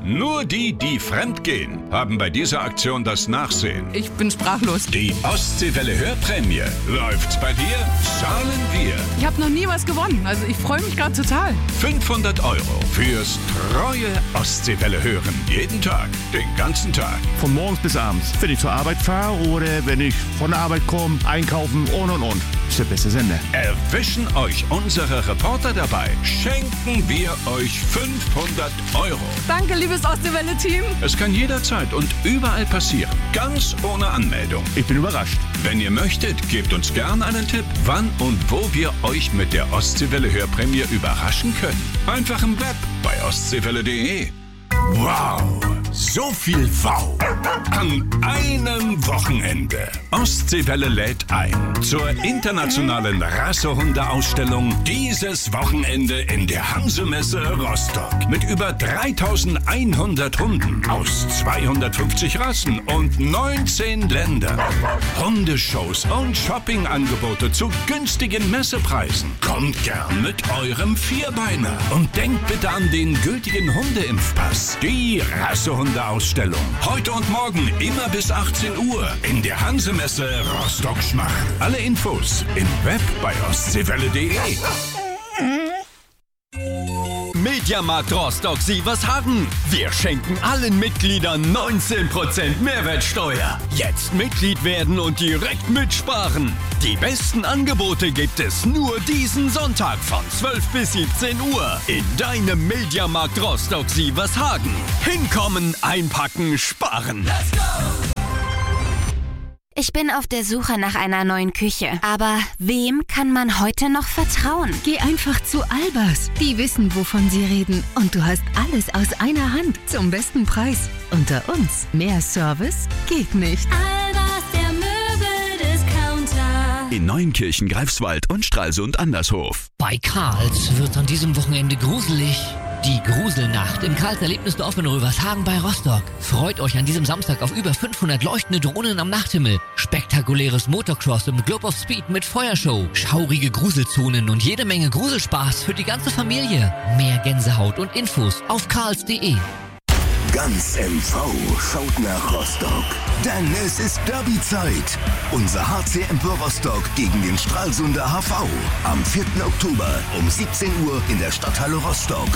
Nur die, die fremdgehen, haben bei dieser Aktion das Nachsehen. Ich bin sprachlos. Die Ostseewelle Hörprämie läuft bei dir, zahlen wir. Ich habe noch nie was gewonnen, also ich freue mich gerade total. 500 € fürs treue Ostseewelle hören. Jeden Tag, den ganzen Tag. Von morgens bis abends. Wenn ich zur Arbeit fahre oder wenn ich von der Arbeit komme, einkaufen und. Ist der beste Sender. Erwischen euch unsere Reporter dabei, schenken wir euch 500 €. Danke, liebes Ostseewelle-Team. Es kann jederzeit und überall passieren, ganz ohne Anmeldung. Ich bin überrascht. Wenn ihr möchtet, gebt uns gern einen Tipp, wann und wo wir euch mit der Ostseewelle Hörprämie überraschen können. Einfach im Web bei ostseewelle.de. Wow, so viel Wow an einem Wochenende. Ostseewelle lädt ein zur internationalen Rassehunde-Ausstellung dieses Wochenende in der Hansemesse Rostock. Mit über 3100 Hunden aus 250 Rassen und 19 Ländern. Hundeshows und Shoppingangebote zu günstigen Messepreisen. Kommt gern mit eurem Vierbeiner und denkt bitte an den gültigen Hundeimpfpass. Die Rassehunde-Ausstellung. Heute und morgen immer bis 18 Uhr in der Hansemesse Rostock-Schmach. Alle Infos im Web bei ostseewelle.de. Mediamarkt Rostock Sievershagen. Wir schenken allen Mitgliedern 19% Mehrwertsteuer. Jetzt Mitglied werden und direkt mitsparen. Die besten Angebote gibt es nur diesen Sonntag von 12 bis 17 Uhr in deinem Mediamarkt Rostock Sievershagen. Hinkommen, einpacken, sparen. Let's go! Ich bin auf der Suche nach einer neuen Küche. Aber wem kann man heute noch vertrauen? Geh einfach zu Albers. Die wissen, wovon sie reden. Und du hast alles aus einer Hand zum besten Preis. Unter uns. Mehr Service geht nicht. Albers, der Möbeldiscounter. In Neuenkirchen, Greifswald und Stralsund Andershof. Bei Karls wird an diesem Wochenende gruselig. Die Gruselnacht im Karls Erlebnisdorf in Rövershagen bei Rostock. Freut euch an diesem Samstag auf über 500 leuchtende Drohnen am Nachthimmel. Spektakuläres Motocross im Globe of Speed mit Feuershow. Schaurige Gruselzonen und jede Menge Gruselspaß für die ganze Familie. Mehr Gänsehaut und Infos auf karls.de. Ganz MV schaut nach Rostock, denn es ist Derby-Zeit. Unser HC Empor Rostock gegen den Stralsunder HV am 4. Oktober um 17 Uhr in der Stadthalle Rostock.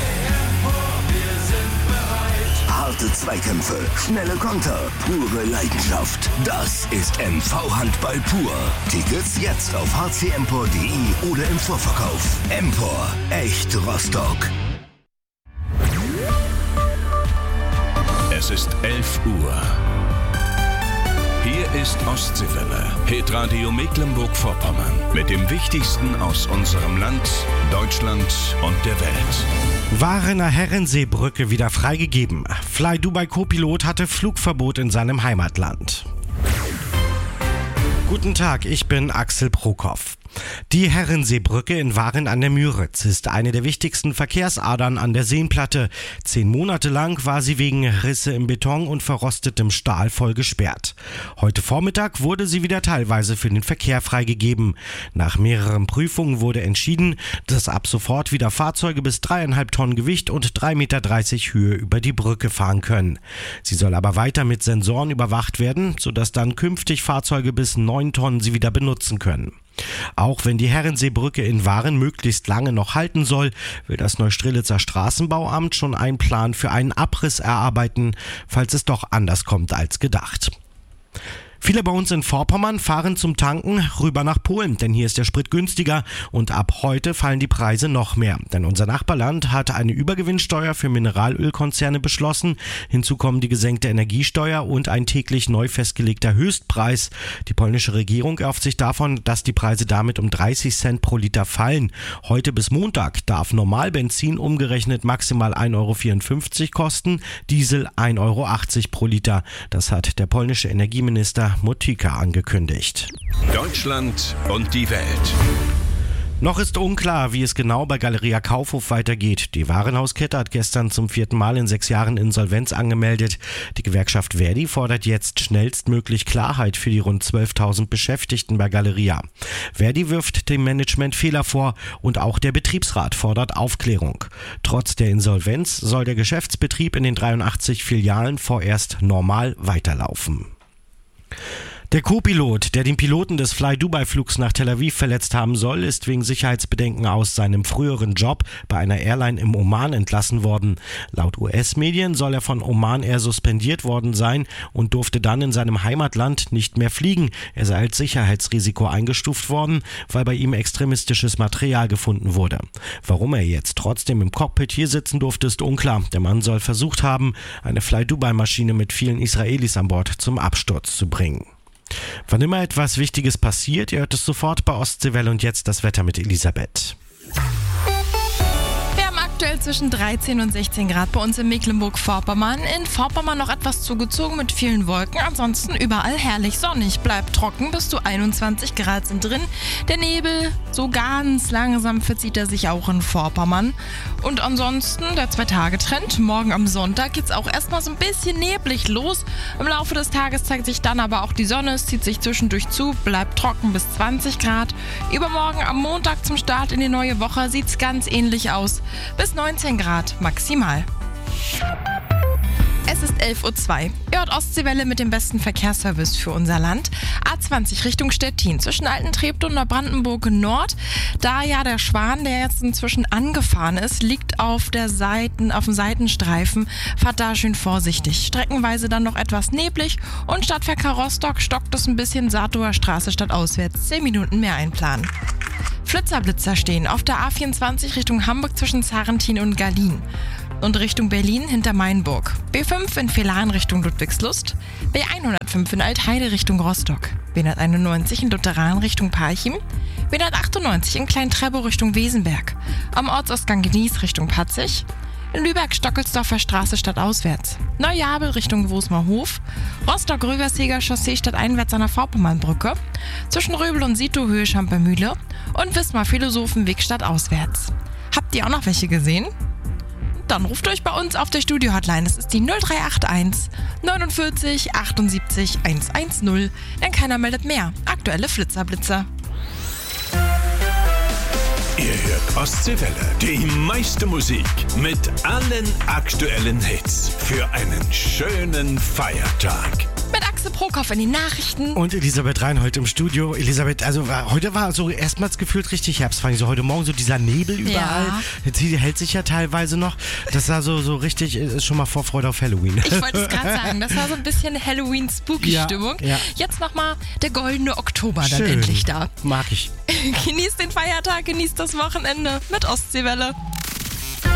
Harte Zweikämpfe, schnelle Konter, pure Leidenschaft. Das ist MV Handball pur. Tickets jetzt auf hcempor.de oder im Vorverkauf. Empor, echt Rostock. Es ist 11 Uhr. Hier ist Ostseewelle, Hitradio Mecklenburg-Vorpommern. Mit dem Wichtigsten aus unserem Land, Deutschland und der Welt. Warener Herrenseebrücke wieder freigegeben. Fly Dubai Co-Pilot hatte Flugverbot in seinem Heimatland. Guten Tag, ich bin Axel Prokop. Die Herrenseebrücke in Waren an der Müritz ist eine der wichtigsten Verkehrsadern an der Seenplatte. 10 Monate lang war sie wegen Risse im Beton und verrostetem Stahl voll gesperrt. Heute Vormittag wurde sie wieder teilweise für den Verkehr freigegeben. Nach mehreren Prüfungen wurde entschieden, dass ab sofort wieder Fahrzeuge bis 3,5 Tonnen Gewicht und 3,30 Meter Höhe über die Brücke fahren können. Sie soll aber weiter mit Sensoren überwacht werden, sodass dann künftig Fahrzeuge bis 9 Tonnen sie wieder benutzen können. Auch wenn die Herrenseebrücke in Waren möglichst lange noch halten soll, will das Neustrelitzer Straßenbauamt schon einen Plan für einen Abriss erarbeiten, falls es doch anders kommt als gedacht. Viele bei uns in Vorpommern fahren zum Tanken rüber nach Polen, denn hier ist der Sprit günstiger und ab heute fallen die Preise noch mehr. Denn unser Nachbarland hat eine Übergewinnsteuer für Mineralölkonzerne beschlossen. Hinzu kommen die gesenkte Energiesteuer und ein täglich neu festgelegter Höchstpreis. Die polnische Regierung erhofft sich davon, dass die Preise damit um 30 Cent pro Liter fallen. Heute bis Montag darf Normalbenzin umgerechnet maximal 1,54 € kosten, Diesel 1,80 € pro Liter. Das hat der polnische Energieminister Motyka angekündigt. Deutschland und die Welt. Noch ist unklar, wie es genau bei Galeria Kaufhof weitergeht. Die Warenhauskette hat gestern zum 4. Mal in 6 Jahren Insolvenz angemeldet. Die Gewerkschaft Verdi fordert jetzt schnellstmöglich Klarheit für die rund 12.000 Beschäftigten bei Galeria. Verdi wirft dem Management Fehler vor und auch der Betriebsrat fordert Aufklärung. Trotz der Insolvenz soll der Geschäftsbetrieb in den 83 Filialen vorerst normal weiterlaufen. Der Co-Pilot, der den Piloten des Fly-Dubai-Flugs nach Tel Aviv verletzt haben soll, ist wegen Sicherheitsbedenken aus seinem früheren Job bei einer Airline im Oman entlassen worden. Laut US-Medien soll er von Oman Air suspendiert worden sein und durfte dann in seinem Heimatland nicht mehr fliegen. Er sei als Sicherheitsrisiko eingestuft worden, weil bei ihm extremistisches Material gefunden wurde. Warum er jetzt trotzdem im Cockpit hier sitzen durfte, ist unklar. Der Mann soll versucht haben, eine Fly-Dubai-Maschine mit vielen Israelis an Bord zum Absturz zu bringen. Wann immer etwas Wichtiges passiert, ihr hört es sofort bei Ostseewelle und jetzt das Wetter mit Elisabeth. Wir haben aktuell zwischen 13 und 16 Grad bei uns in Mecklenburg-Vorpommern. In Vorpommern noch etwas zugezogen mit vielen Wolken. Ansonsten überall herrlich sonnig. Bleibt trocken, bis zu 21 Grad sind drin. Der Nebel, so ganz langsam verzieht er sich auch in Vorpommern. Und ansonsten der 2-Tage-Trend. Morgen am Sonntag geht es auch erstmal so ein bisschen neblig los. Im Laufe des Tages zeigt sich dann aber auch die Sonne. Es zieht sich zwischendurch zu, bleibt trocken bis 20 Grad. Übermorgen am Montag zum Start in die neue Woche sieht es ganz ähnlich aus. Bis 19 Grad maximal. Es ist 11.02 Uhr. Ihr hört Ostseewelle mit dem besten Verkehrsservice für unser Land. A20 Richtung Stettin zwischen Altentreptow und Neubrandenburg Nord. Da ja der Schwan, der jetzt inzwischen angefahren ist, liegt auf dem Seitenstreifen. Fahrt da schön vorsichtig. Streckenweise dann noch etwas neblig und Stadtverkehr Rostock stockt es ein bisschen Saartower Straße stadtauswärts. 10 Minuten mehr einplanen. Flitzerblitzer stehen auf der A24 Richtung Hamburg zwischen Sarrentin und Gallien. Und Richtung Berlin hinter Mainburg. B5 in Villaren Richtung Ludwigslust. B105 in Altheide Richtung Rostock. B191 in Lutheran Richtung Parchim. B198 in Klein-Treptow Richtung Wesenberg. Am Ortsausgang Gnies Richtung Patzig. In Lübeck-Stockelsdorfer Straße stadtauswärts. Neujabel Richtung Wosmerhof. Rostock-Röverseger Chaussee stadteinwärts an der Vorpommernbrücke. Zwischen Röbel und Sito Höhe Schampermühle. Und Wismar-Philosophenweg stadtauswärts. Habt ihr auch noch welche gesehen? Dann ruft euch bei uns auf der Studio-Hotline. Das ist die 0381 49 78 110. Denn keiner meldet mehr. Aktuelle Flitzerblitzer. Ihr hört Ostseewelle, die meiste Musik mit allen aktuellen Hits für einen schönen Feiertag. Mit Axel Prokop in den Nachrichten. Und Elisabeth Reinhold im Studio. Elisabeth, also heute war so erstmals gefühlt richtig Herbstfang. So heute Morgen so dieser Nebel überall. Ja. Jetzt hält sich ja teilweise noch. Das war so richtig, ist schon mal Vorfreude auf Halloween. Ich wollte es gerade sagen, das war so ein bisschen Halloween-Spooky-Stimmung. Ja. Jetzt nochmal der goldene Oktober dann Schön. endlich da. Mag ich. Genießt den Feiertag, genießt das Wochenende mit Ostseewelle.